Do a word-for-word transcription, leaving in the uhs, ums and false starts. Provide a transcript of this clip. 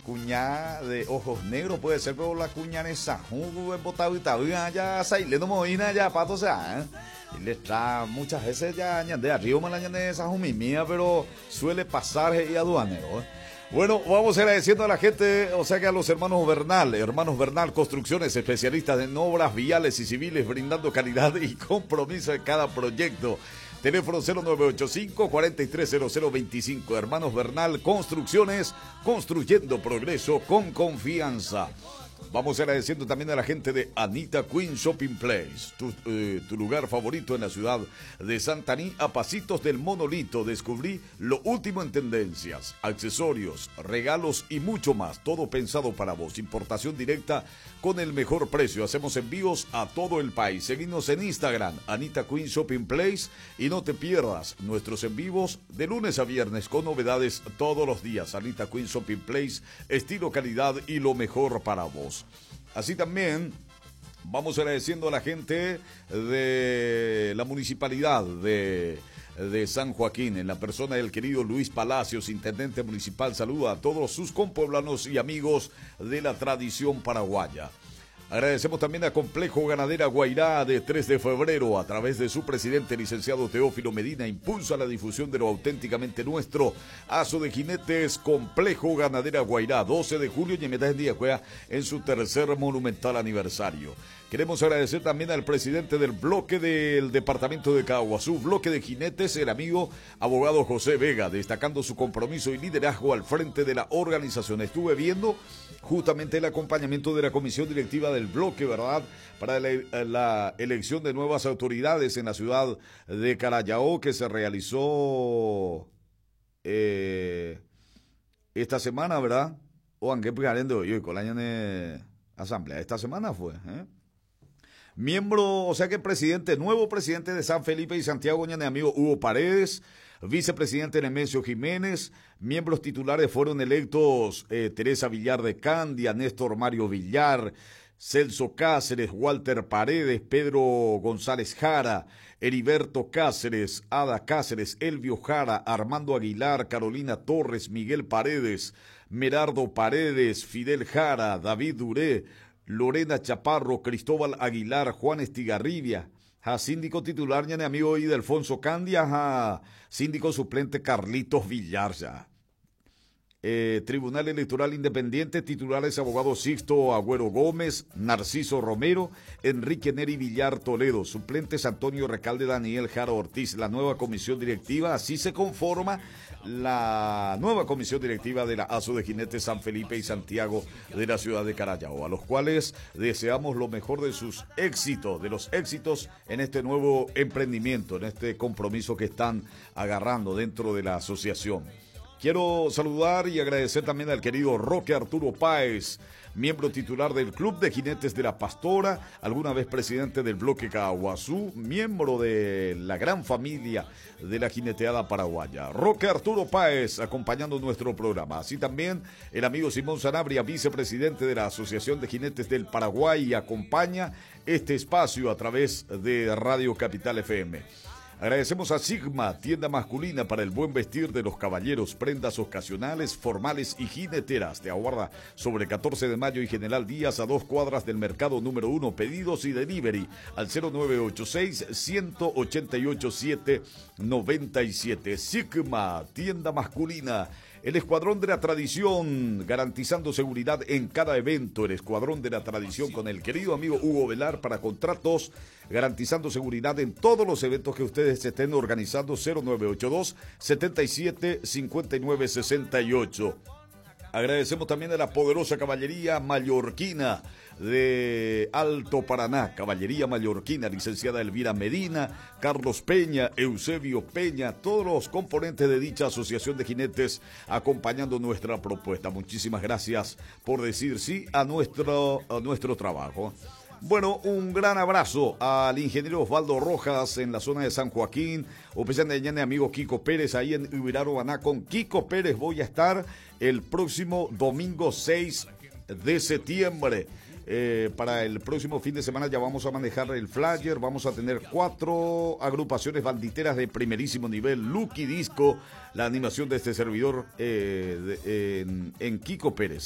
cuñada de ojos negros puede ser, pero la cuñada esa, un botado y tal, ya sale, no moina, ya pato sea, ¿eh? Y le trae muchas veces ya añade arriba, me la añade esa mía, pero suele pasar y aduanero, ¿eh? Bueno, vamos agradeciendo a la gente, o sea que a los hermanos Bernal, hermanos Bernal Construcciones, especialistas en obras viales y civiles, brindando calidad y compromiso en cada proyecto. Teléfono cero nueve ocho cinco, cuatro tres cero cero dos cinco. Hermanos Bernal Construcciones, construyendo progreso con confianza. Vamos agradeciendo también a la gente de Anita Queen Shopping Place, tu, eh, tu lugar favorito en la ciudad de Santaní, a pasitos del monolito. Descubrí lo último en tendencias, accesorios, regalos y mucho más. Todo pensado para vos. Importación directa con el mejor precio. Hacemos envíos a todo el país. Seguinos en Instagram, Anita Queen Shopping Place, y no te pierdas nuestros envíos de lunes a viernes con novedades todos los días. Anita Queen Shopping Place, estilo, calidad y lo mejor para vos. Así también vamos agradeciendo a la gente de la municipalidad de, de San Joaquín, en la persona del querido Luis Palacios, intendente municipal. Saluda a todos sus compueblanos y amigos de la tradición paraguaya. Agradecemos también a Complejo Ganadera Guairá de tres de febrero, a través de su presidente, licenciado Teófilo Medina, impulsa la difusión de lo auténticamente nuestro. Aso de Jinetes, Complejo Ganadera Guairá, doce de julio, y en día juega en su tercer monumental aniversario. Queremos agradecer también al presidente del bloque del departamento de Caguazú, bloque de jinetes, el amigo abogado José Vega, destacando su compromiso y liderazgo al frente de la organización. Estuve viendo justamente el acompañamiento de la comisión directiva del bloque, ¿verdad?, para la, la elección de nuevas autoridades en la ciudad de Carayao, que se realizó eh, esta semana, ¿verdad? O aunque pegando yo con la asamblea, esta semana fue, ¿eh? Miembro, o sea que presidente, nuevo presidente de San Felipe y Santiago, ñane amigo Hugo Paredes, vicepresidente Nemesio Jiménez, miembros titulares fueron electos eh, Teresa Villar de Candia, Néstor Mario Villar, Celso Cáceres, Walter Paredes, Pedro González Jara, Heriberto Cáceres, Ada Cáceres, Elvio Jara, Armando Aguilar, Carolina Torres, Miguel Paredes, Merardo Paredes, Fidel Jara, David Duré, Lorena Chaparro, Cristóbal Aguilar, Juan Estigarribia, a síndico titular, ñane amigo Idelfonso Candia, a síndico suplente Carlitos Villar, ya. Eh, Tribunal Electoral Independiente, titulares abogado Sixto Agüero Gómez, Narciso Romero, Enrique Neri Villar Toledo, suplentes Antonio Recalde, Daniel Jara Ortiz. La nueva comisión directiva, así se conforma la nueva comisión directiva de la Aso de Jinetes San Felipe y Santiago de la ciudad de Carayao, a los cuales deseamos lo mejor de sus éxitos, de los éxitos en este nuevo emprendimiento, en este compromiso que están agarrando dentro de la asociación. Quiero saludar y agradecer también al querido Roque Arturo Páez, miembro titular del Club de Jinetes de la Pastora, alguna vez presidente del bloque Caguazú, miembro de la gran familia de la jineteada paraguaya. Roque Arturo Páez acompañando nuestro programa. Así también el amigo Simón Sanabria, vicepresidente de la Asociación de Jinetes del Paraguay, acompaña este espacio a través de Radio Capital F M. Agradecemos a Sigma, tienda masculina para el buen vestir de los caballeros, prendas ocasionales, formales y jineteras. Te aguarda sobre catorce de mayo y General Díaz, a dos cuadras del mercado número uno. Pedidos y delivery al cero nueve ocho seis, uno ocho ocho, siete nueve siete. Sigma, tienda masculina. El Escuadrón de la Tradición, garantizando seguridad en cada evento. El Escuadrón de la Tradición con el querido amigo Hugo Velar para contratos, garantizando seguridad en todos los eventos que ustedes estén organizando. Cero nueve ocho dos, setenta y siete, cincuenta y nueve sesenta y ocho. Agradecemos también a la poderosa caballería mallorquina de Alto Paraná, caballería mallorquina, licenciada Elvira Medina, Carlos Peña, Eusebio Peña, todos los componentes de dicha asociación de jinetes acompañando nuestra propuesta. Muchísimas gracias por decir sí a nuestro, a nuestro trabajo. Bueno, un gran abrazo al ingeniero Osvaldo Rojas en la zona de San Joaquín, o de amigo Kiko Pérez ahí en Ubiraro, Baná. Con Kiko Pérez voy a estar el próximo domingo seis de septiembre. Eh, para el próximo fin de semana ya vamos a manejar el flyer, vamos a tener cuatro agrupaciones banditeras de primerísimo nivel, Lucky Disco, la animación de este servidor eh, de, en, en Kiko Pérez.